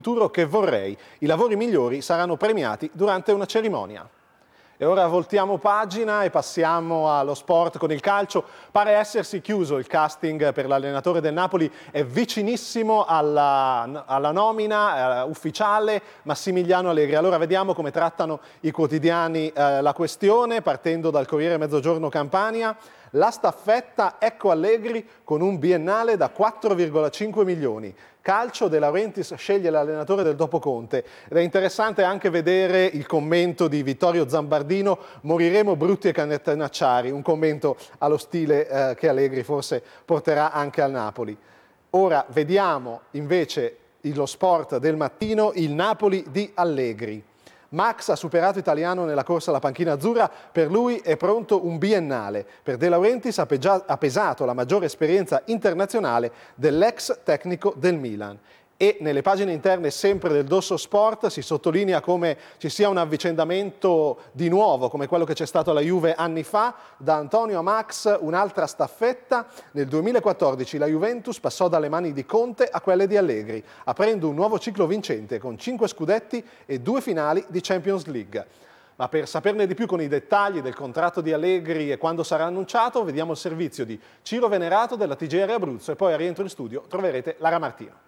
futuro che vorrei. I lavori migliori saranno premiati durante una cerimonia. E ora voltiamo pagina e passiamo allo sport con il calcio. Pare essersi chiuso il casting per l'allenatore del Napoli, è vicinissimo alla nomina ufficiale Massimiliano Allegri. Allora vediamo come trattano i quotidiani la questione, partendo dal Corriere Mezzogiorno Campania. La staffetta, ecco Allegri con un biennale da 4,5 milioni. Calcio, De Laurentiis sceglie l'allenatore del dopo Conte. Ed è interessante anche vedere il commento di Vittorio Zambardino: moriremo brutti e catenacciari, un commento allo stile che Allegri forse porterà anche al Napoli. Ora vediamo invece lo sport del mattino, il Napoli di Allegri. Max ha superato Italiano nella corsa alla panchina azzurra, per lui è pronto un biennale. Per De Laurentiis ha pesato la maggiore esperienza internazionale dell'ex tecnico del Milan. E nelle pagine interne sempre del Dosso Sport si sottolinea come ci sia un avvicendamento di nuovo, come quello che c'è stato alla Juve anni fa. Da Antonio a Max un'altra staffetta. Nel 2014 la Juventus passò dalle mani di Conte a quelle di Allegri, aprendo un nuovo ciclo vincente con 5 scudetti e 2 finali di Champions League. Ma per saperne di più con i dettagli del contratto di Allegri e quando sarà annunciato, vediamo il servizio di Ciro Venerato della TGR Abruzzo e poi a rientro in studio troverete Lara Martino.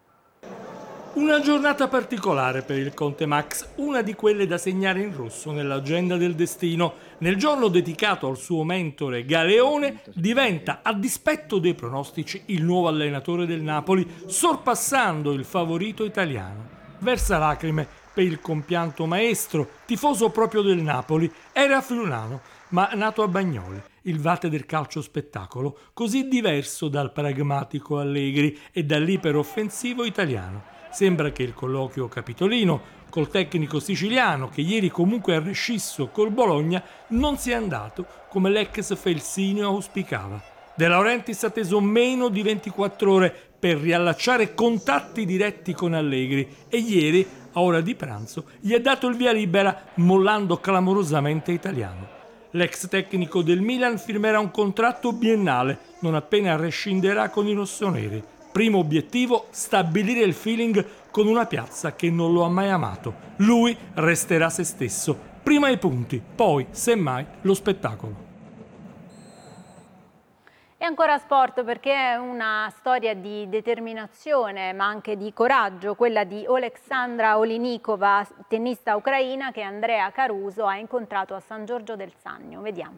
Una giornata particolare per il Conte Max, una di quelle da segnare in rosso nell'agenda del destino. Nel giorno dedicato al suo mentore Galeone diventa, a dispetto dei pronostici, il nuovo allenatore del Napoli, sorpassando il favorito italiano. Versa lacrime per il compianto maestro, tifoso proprio del Napoli, era friulano, ma nato a Bagnoli, il vate del calcio spettacolo, così diverso dal pragmatico Allegri e dall'iperoffensivo italiano. Sembra che il colloquio capitolino col tecnico siciliano, che ieri comunque ha rescisso col Bologna, non sia andato come l'ex Felsineo auspicava. De Laurentiis ha atteso meno di 24 ore per riallacciare contatti diretti con Allegri e ieri, a ora di pranzo, gli ha dato il via libera mollando clamorosamente Italiano. L'ex tecnico del Milan firmerà un contratto biennale non appena rescinderà con i rossoneri. Primo obiettivo, stabilire il feeling con una piazza che non lo ha mai amato. Lui resterà se stesso. Prima i punti, poi, semmai, lo spettacolo. E ancora sport, perché è una storia di determinazione ma anche di coraggio, quella di Oleksandra Olinikova, tennista ucraina che Andrea Caruso ha incontrato a San Giorgio del Sannio. Vediamo.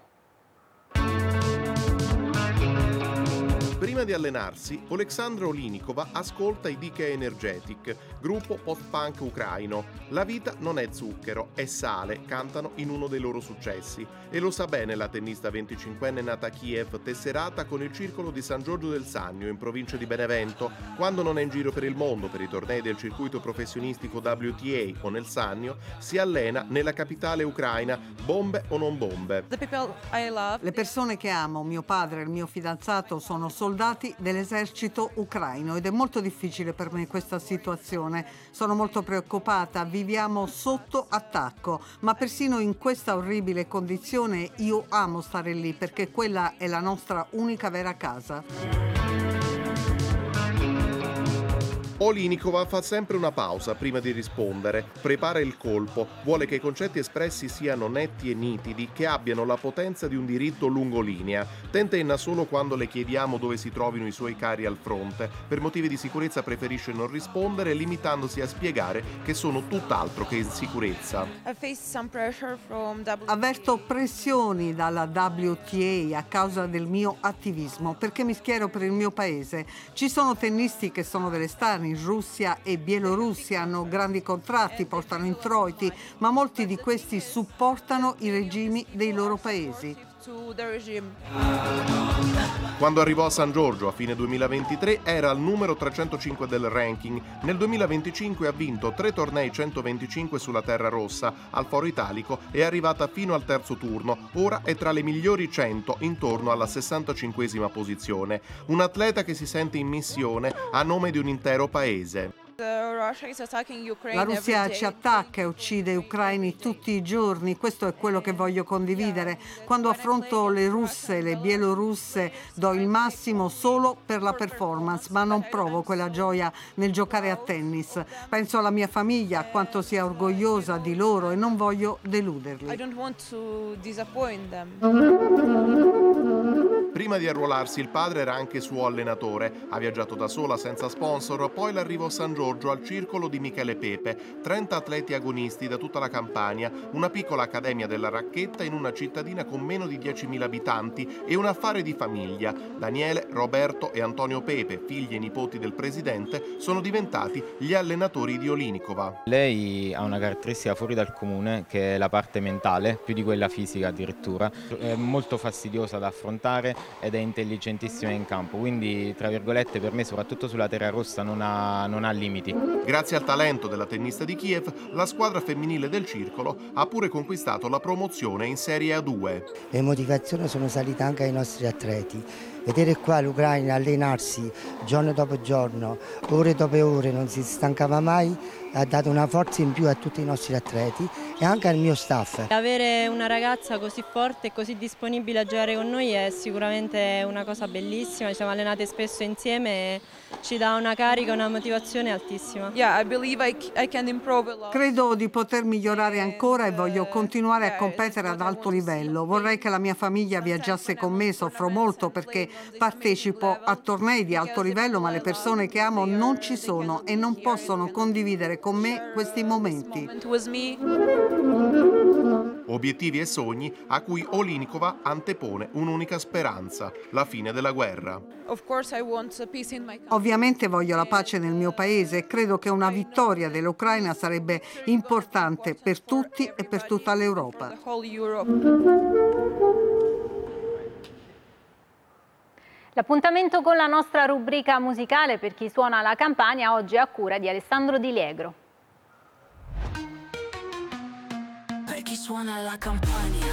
Prima di allenarsi, Oleksandra Olinikova ascolta i DK Energetic, gruppo post-punk ucraino. La vita non è zucchero, è sale, cantano in uno dei loro successi. E lo sa bene la tennista 25enne nata a Kiev, tesserata con il circolo di San Giorgio del Sannio, in provincia di Benevento, quando non è in giro per il mondo per i tornei del circuito professionistico WTA o nel Sannio, si allena nella capitale ucraina, bombe o non bombe. Le persone che amo, mio padre e il mio fidanzato, sono soldati dell'esercito ucraino ed è molto difficile per me questa situazione. Sono molto preoccupata, viviamo sotto attacco, ma persino in questa orribile condizione io amo stare lì perché quella è la nostra unica vera casa. Olinikova fa sempre una pausa prima di rispondere, prepara il colpo, vuole che i concetti espressi siano netti e nitidi, che abbiano la potenza di un diritto lungolinea. Tentenna solo quando le chiediamo dove si trovino i suoi cari al fronte. Per motivi di sicurezza preferisce non rispondere, limitandosi a spiegare che sono tutt'altro che in sicurezza. Avverto pressioni dalla WTA a causa del mio attivismo, perché mi schiero per il mio paese. Ci sono tennisti che sono delle star in Russia e Bielorussia, hanno grandi contratti, portano introiti, ma molti di questi supportano i regimi dei loro paesi. Quando arrivò a San Giorgio a fine 2023 era al numero 305 del ranking. Nel 2025 ha vinto 3 tornei 125 sulla terra rossa, al Foro Italico è arrivata fino al terzo turno. Ora è tra le migliori 100, intorno alla 65esima posizione. Un atleta che si sente in missione a nome di un intero paese. La Russia ci attacca e uccide ucraini tutti i giorni, questo è quello che voglio condividere. Quando affronto le russe, le bielorusse, do il massimo solo per la performance, ma non provo quella gioia nel giocare a tennis. Penso alla mia famiglia, a quanto sia orgogliosa di loro e non voglio deluderli. Prima di arruolarsi il padre era anche suo allenatore, ha viaggiato da sola senza sponsor, poi l'arrivo a San Giorgio al circolo di Michele Pepe, 30 atleti agonisti da tutta la Campania, una piccola accademia della racchetta in una cittadina con meno di 10.000 abitanti e un affare di famiglia. Daniele, Roberto e Antonio Pepe, figli e nipoti del presidente, sono diventati gli allenatori di Olinikova. Lei ha una caratteristica fuori dal comune che è la parte mentale, più di quella fisica addirittura, è molto fastidiosa da affrontare ed è intelligentissima in campo, quindi tra virgolette per me soprattutto sulla terra rossa non ha limiti. Grazie al talento della tennista di Kiev, la squadra femminile del circolo ha pure conquistato la promozione in Serie A2. Le motivazioni sono salite anche ai nostri atleti. Vedere qua l'Ucraina allenarsi giorno dopo giorno, ore dopo ore, non si stancava mai, ha dato una forza in più a tutti i nostri atleti e anche al mio staff. Avere una ragazza così forte e così disponibile a giocare con noi è sicuramente una cosa bellissima, ci siamo allenate spesso insieme e ci dà una carica, una motivazione altissima. Credo di poter migliorare ancora e voglio continuare a competere ad alto livello. Vorrei che la mia famiglia viaggiasse con me, soffro molto perché partecipo a tornei di alto livello, ma le persone che amo non ci sono e non possono condividere con me questi momenti. Obiettivi e sogni a cui Olinikova antepone un'unica speranza, la fine della guerra. Ovviamente voglio la pace nel mio paese e credo che una vittoria dell'Ucraina sarebbe importante per tutti e per tutta l'Europa. L'appuntamento con la nostra rubrica musicale per chi suona la Campania oggi è a cura di Alessandro Di Liegro. Per chi suona la Campania.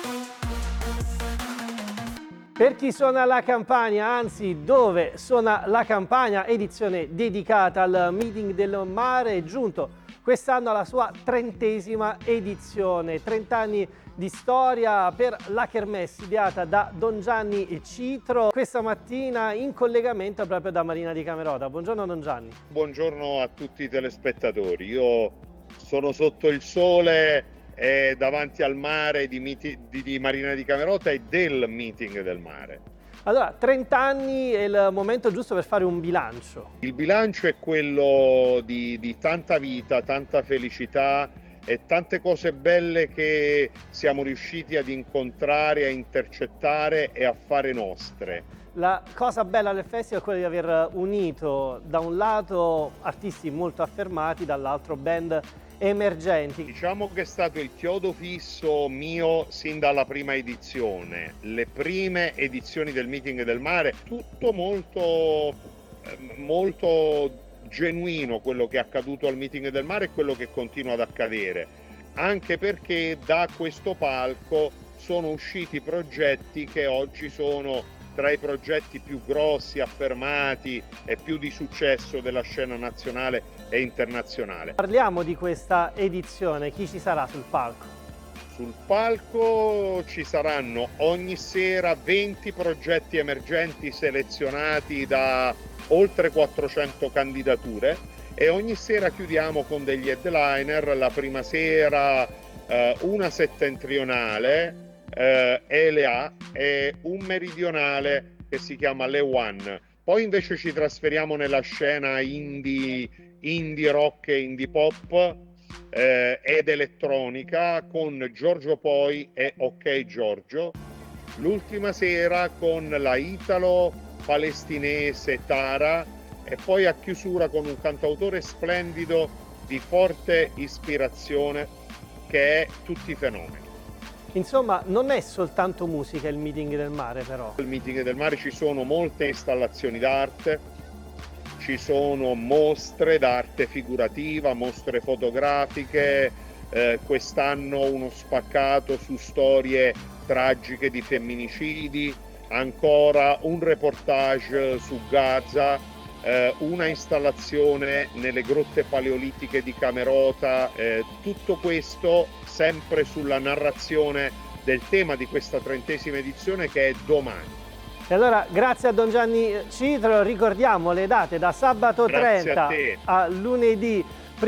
Per chi suona la Campania, anzi dove suona la Campania, edizione dedicata al Meeting del Mare, è giunto quest'anno alla sua 30ª edizione, 30 anni di storia per la Kermesse ideata da Don Gianni Citro, questa mattina in collegamento proprio da Marina di Camerota. Buongiorno Don Gianni. Buongiorno a tutti i telespettatori, io sono sotto il sole davanti al mare di Marina di Camerota e del Meeting del Mare. Allora, 30 anni è il momento giusto per fare un bilancio. Il bilancio è quello di tanta vita, tanta felicità e tante cose belle che siamo riusciti ad incontrare, a intercettare e a fare nostre. La cosa bella del festival è quella di aver unito da un lato artisti molto affermati, dall'altro band emergenti. Diciamo che è stato il chiodo fisso mio sin dalla prima edizione, le prime edizioni del Meeting del Mare, tutto molto genuino quello che è accaduto al Meeting del Mare e quello che continua ad accadere, anche perché da questo palco sono usciti progetti che oggi sono tra i progetti più grossi, affermati e più di successo della scena nazionale e internazionale. Parliamo di questa edizione, chi ci sarà sul palco? Sul palco ci saranno ogni sera 20 progetti emergenti selezionati da oltre 400 candidature e ogni sera chiudiamo con degli headliner, la prima sera una settentrionale, LA e un meridionale che si chiama Le One. Poi invece ci trasferiamo nella scena indie rock e indie pop ed elettronica con Giorgio Poi e Ok Giorgio. L'ultima sera con la italo-palestinese Tara e poi a chiusura con un cantautore splendido di forte ispirazione che è Tutti i Fenomeni. Insomma, non è soltanto musica il Meeting del Mare, però. Al Meeting del Mare ci sono molte installazioni d'arte, ci sono mostre d'arte figurativa, mostre fotografiche, quest'anno uno spaccato su storie tragiche di femminicidi, ancora un reportage su Gaza, una installazione nelle grotte paleolitiche di Camerota, tutto questo sempre sulla narrazione del tema di questa 30ª edizione, che è domani. E allora grazie a Don Gianni Citro, ricordiamo le date da sabato 30 a lunedì